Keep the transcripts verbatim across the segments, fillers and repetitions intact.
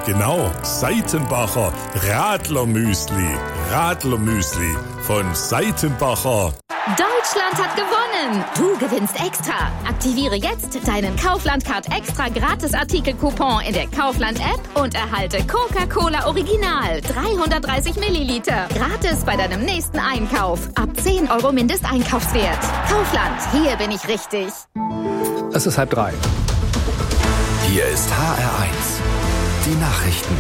Genau, Seitenbacher Radlermüsli. Radlermüsli von Seitenbacher. Deutschland hat gewonnen! Du gewinnst extra! Aktiviere jetzt deinen Kaufland-Card extra Gratis-Artikel-Coupon in der Kaufland-App und erhalte Coca-Cola Original dreihundertdreißig Milliliter gratis bei deinem nächsten Einkauf. Ab zehn Euro Mindesteinkaufswert. Kaufland, hier bin ich richtig. Es ist halb drei. Hier ist H R eins. Die Nachrichten.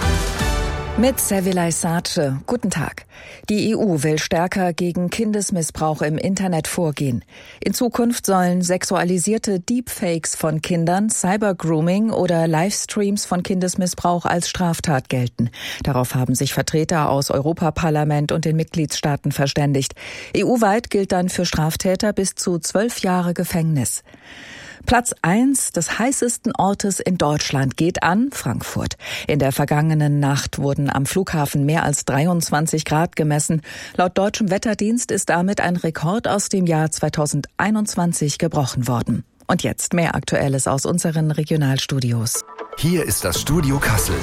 Mit Sevilay Sace. Guten Tag. Die E U will stärker gegen Kindesmissbrauch im Internet vorgehen. In Zukunft sollen sexualisierte Deepfakes von Kindern, Cybergrooming oder Livestreams von Kindesmissbrauch als Straftat gelten. Darauf haben sich Vertreter aus Europaparlament und den Mitgliedstaaten verständigt. E U-weit gilt dann für Straftäter bis zu zwölf Jahre Gefängnis. Platz eins des heißesten Ortes in Deutschland geht an Frankfurt. In der vergangenen Nacht wurden am Flughafen mehr als dreiundzwanzig Grad gemessen. Laut deutschem Wetterdienst ist damit ein Rekord aus dem Jahr zweitausendeinundzwanzig gebrochen worden. Und jetzt mehr Aktuelles aus unseren Regionalstudios. Hier ist das Studio Kassel.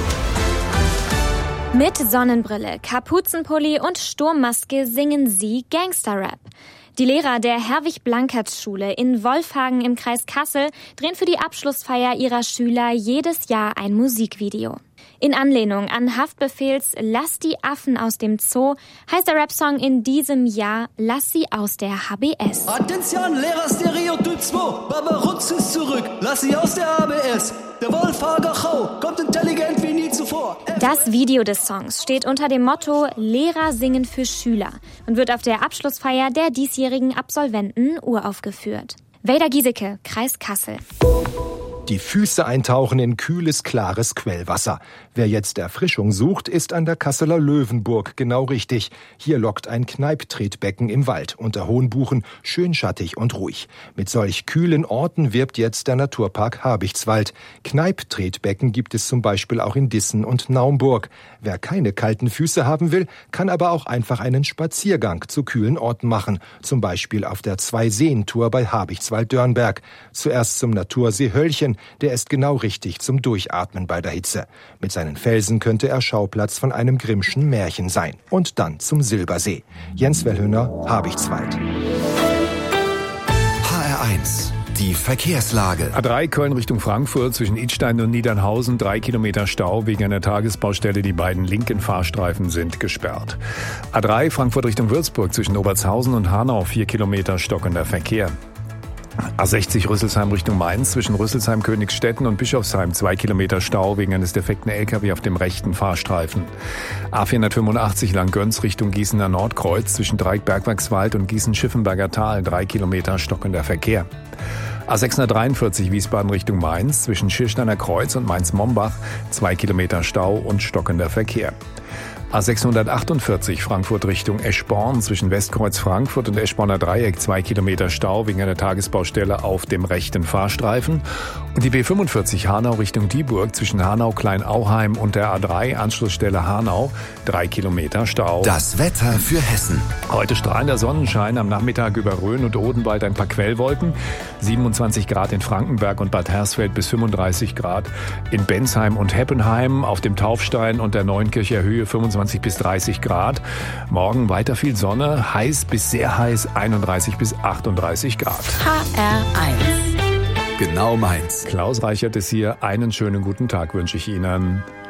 Mit Sonnenbrille, Kapuzenpulli und Sturmmaske singen sie Gangsterrap. Die Lehrer der Herwig-Blankertz-Schule in Wolfhagen im Kreis Kassel drehen für die Abschlussfeier ihrer Schüler jedes Jahr ein Musikvideo. In Anlehnung an Haftbefehls Lass die Affen aus dem Zoo heißt der Rapsong in diesem Jahr Lass sie aus der H B S. Attention, Lehrer Stereotyp zwei, Barbarutz ist zurück, lass sie aus der H B S. Der Wolfhager Chau kommt intelligent wie nie zuvor. Das Video des Songs steht unter dem Motto Lehrer singen für Schüler und wird auf der Abschlussfeier der diesjährigen Absolventen uraufgeführt. Vader Giesecke, Kreis Kassel. Die Füße eintauchen in kühles, klares Quellwasser. Wer jetzt Erfrischung sucht, ist an der Kasseler Löwenburg genau richtig. Hier lockt ein Kneipptretbecken im Wald unter hohen Buchen, schön schattig und ruhig. Mit solch kühlen Orten wirbt jetzt der Naturpark Habichtswald. Kneipptretbecken gibt es zum Beispiel auch in Dissen und Naumburg. Wer keine kalten Füße haben will, kann aber auch einfach einen Spaziergang zu kühlen Orten machen. Zum Beispiel auf der Zwei-Seen-Tour bei Habichtswald-Dörnberg. Zuerst zum Natursee Höllchen. Der ist genau richtig zum Durchatmen bei der Hitze. Mit seinen Felsen könnte er Schauplatz von einem Grimmschen Märchen sein. Und dann zum Silbersee. Jens Wellhöhner, Habichtswald. H R eins. Die Verkehrslage. A drei Köln Richtung Frankfurt zwischen Idstein und Niedernhausen. Drei Kilometer Stau wegen einer Tagesbaustelle. Die beiden linken Fahrstreifen sind gesperrt. A drei Frankfurt Richtung Würzburg zwischen Obertshausen und Hanau. Vier Kilometer stockender Verkehr. A sechzig Rüsselsheim Richtung Mainz zwischen Rüsselsheim, Königstetten und Bischofsheim. Zwei Kilometer Stau wegen eines defekten L K W auf dem rechten Fahrstreifen. A vierhundertfünfundachtzig Langgöns Richtung Gießener Nordkreuz zwischen Dreieck-Bergwerkswald und Gießen-Schiffenberger Tal. Drei Kilometer stockender Verkehr. A sechshundertdreiundvierzig Wiesbaden Richtung Mainz zwischen Schirsteiner Kreuz und Mainz-Mombach. Zwei Kilometer Stau und stockender Verkehr. A sechshundertachtundvierzig Frankfurt Richtung Eschborn zwischen Westkreuz Frankfurt und Eschborner Dreieck. Zwei Kilometer Stau wegen einer Tagesbaustelle auf dem rechten Fahrstreifen. Und die B fünfundvierzig Hanau Richtung Dieburg zwischen Hanau-Kleinauheim und der A drei Anschlussstelle Hanau. Drei Kilometer Stau. Das Wetter für Hessen. Heute strahlender Sonnenschein, am Nachmittag über Rhön und Odenwald ein paar Quellwolken. siebenundzwanzig Grad in Frankenberg und Bad Hersfeld bis fünfunddreißig Grad in Bensheim und Heppenheim. Auf dem Taufstein und der Neunkircher Höhe fünfundzwanzig bis dreißig Grad. Morgen weiter viel Sonne, heiß bis sehr heiß, einunddreißig bis achtunddreißig Grad. H R eins. Genau meins. Klaus Reichert ist hier. Einen schönen guten Tag wünsche ich Ihnen.